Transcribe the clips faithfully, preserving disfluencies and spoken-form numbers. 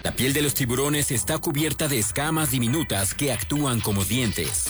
La piel de los tiburones está cubierta de escamas diminutas que actúan como dientes.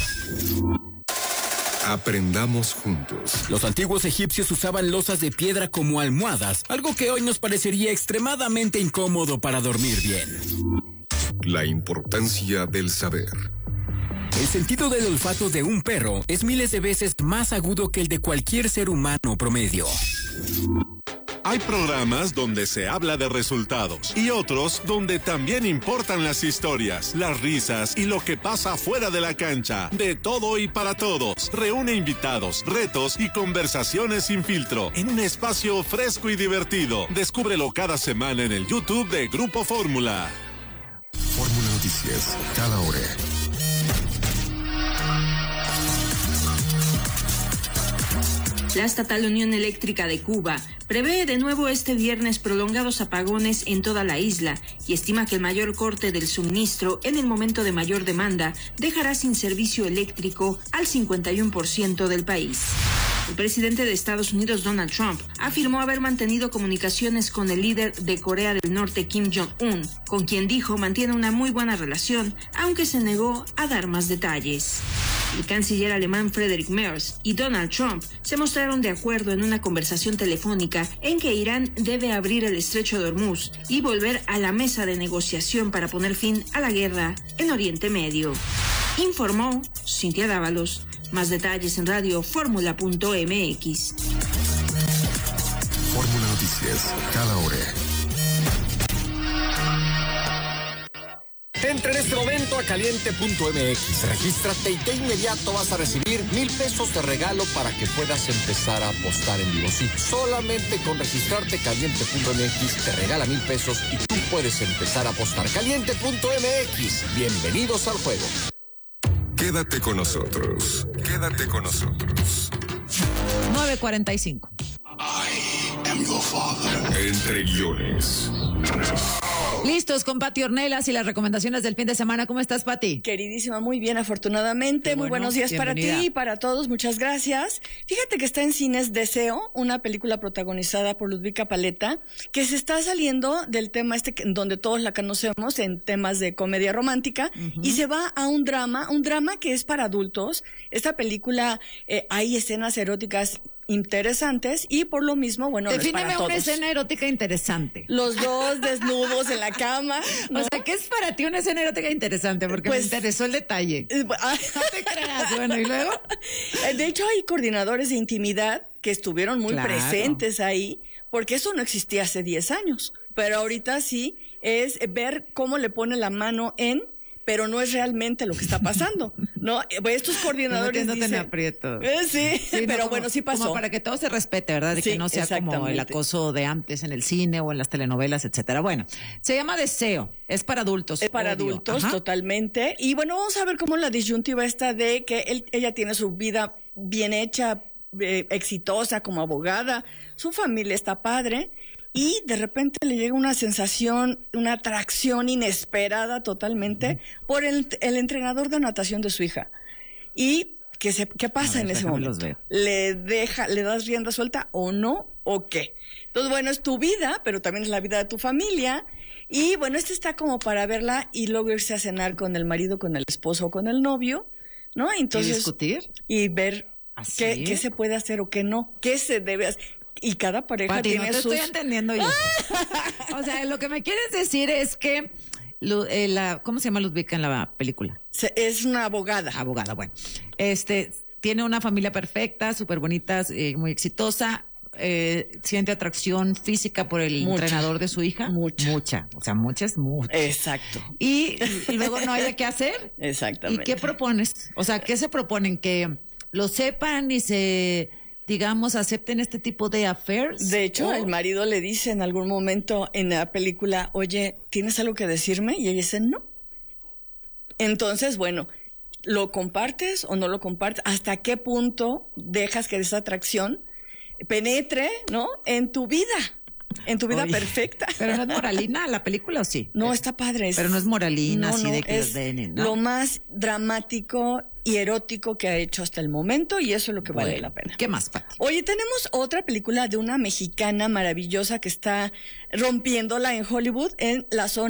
Aprendamos juntos. Los antiguos egipcios usaban losas de piedra como almohadas, algo que hoy nos parecería extremadamente incómodo para dormir bien. La importancia del saber. El sentido del olfato de un perro es miles de veces más agudo que el de cualquier ser humano promedio. Hay programas donde se habla de resultados y otros donde también importan las historias, las risas y lo que pasa fuera de la cancha. De todo y para todos. Reúne invitados, retos y conversaciones sin filtro en un espacio fresco y divertido. Descúbrelo cada semana en el YouTube de Grupo Fórmula. Fórmula Noticias, cada hora. La estatal Unión Eléctrica de Cuba prevé de nuevo este viernes prolongados apagones en toda la isla y estima que el mayor corte del suministro en el momento de mayor demanda dejará sin servicio eléctrico al cincuenta y uno por ciento del país. El presidente de Estados Unidos, Donald Trump, afirmó haber mantenido comunicaciones con el líder de Corea del Norte, Kim Jong-un, con quien dijo mantiene una muy buena relación, aunque se negó a dar más detalles. El canciller alemán Friedrich Merz y Donald Trump se mostraron de acuerdo en una conversación telefónica en que Irán debe abrir el estrecho de Hormuz y volver a la mesa de negociación para poner fin a la guerra en Oriente Medio. Informó Cintia Dávalos. Más detalles en radio fórmula punto m x. Fórmula Noticias, cada hora. Entra en este momento a caliente punto m x, regístrate y de inmediato vas a recibir mil pesos de regalo para que puedas empezar a apostar en vivo. Sí, solamente con registrarte caliente punto m x te regala mil pesos y tú puedes empezar a apostar. caliente punto m x, bienvenidos al juego. Quédate con nosotros, quédate con nosotros. nueve cuarenta y cinco. I am your father. Entre guiones. Listos con Pati Ornelas y las recomendaciones del fin de semana. ¿Cómo estás, Pati? Queridísima, muy bien, afortunadamente. Bueno, muy buenos días bienvenida. para ti y para todos. Muchas gracias. Fíjate que está en cines Deseo, una película protagonizada por Ludvika Paleta, que se está saliendo del tema este que, donde todos la conocemos, en temas de comedia romántica, uh-huh. y se va a un drama, un drama que es para adultos. Esta película, eh, hay escenas eróticas interesantes y por lo mismo, bueno, defíneme no es para una todos. escena erótica interesante. Los dos desnudos en la cama, ¿no? O sea, ¿qué es para ti una escena erótica interesante? Porque pues, me interesó el detalle. Eh, no te creas. Bueno, ¿y luego? De hecho, hay coordinadores de intimidad que estuvieron muy claro. presentes ahí, porque eso no existía hace diez años. Pero ahorita sí es ver cómo le pone la mano en... pero no es realmente lo que está pasando, ¿no? Estos coordinadores no dicen... te aprieto. Eh, sí, sí, pero no, como, bueno, sí pasó. Como para que todo se respete, ¿verdad? Y sí, que no sea como el acoso de antes en el cine o en las telenovelas, etcétera. Bueno, se llama Deseo, es para adultos. Es para obvio. adultos, Ajá. totalmente. Y bueno, vamos a ver cómo la disyuntiva está de que él, ella tiene su vida bien hecha, eh, exitosa como abogada, su familia está padre... y de repente le llega una sensación, una atracción inesperada totalmente uh-huh. por el, el entrenador de natación de su hija. ¿Y qué, se, qué pasa ver, en ese momento? ¿Le deja, le das rienda suelta o no? ¿O qué? Entonces, bueno, es tu vida, pero también es la vida de tu familia. Y bueno, este está como para verla y luego irse a cenar con el marido, con el esposo o con el novio, ¿no? Entonces, ¿y discutir? Y ver qué, qué se puede hacer o qué no. ¿Qué se debe hacer? Y cada pareja Pati, tiene no te sus... estoy entendiendo yo. O sea, lo que me quieres decir es que... Eh, la, ¿cómo se llama Ludvika en la película? Se, es una abogada. Abogada, bueno. Este, tiene una familia perfecta, súper bonita, eh, muy exitosa. Eh, siente atracción física por el mucha, entrenador de su hija. Mucha. Mucha. O sea, muchas, muchas. Exacto. Y, y luego no haya qué hacer. Exactamente. ¿Y qué propones? O sea, ¿qué se proponen? ¿Que lo sepan y se... digamos, acepten este tipo de affairs? De hecho, oh. el marido le dice en algún momento en la película, oye, ¿tienes algo que decirme? Y ella dice, no. Entonces, bueno, ¿lo compartes o no lo compartes? ¿Hasta qué punto dejas que esa atracción penetre, ¿no? En tu vida, en tu vida Oye, perfecta. ¿Pero no es moralina la película o sí? No, está padre. Es, pero no es moralina, no, así no, de que es los den, ¿no? Lo más dramático y erótico que ha hecho hasta el momento, y eso es lo que vale bueno, la pena. ¿Qué más, Pati? Oye, tenemos otra película de una mexicana maravillosa que está rompiéndola en Hollywood, en la zona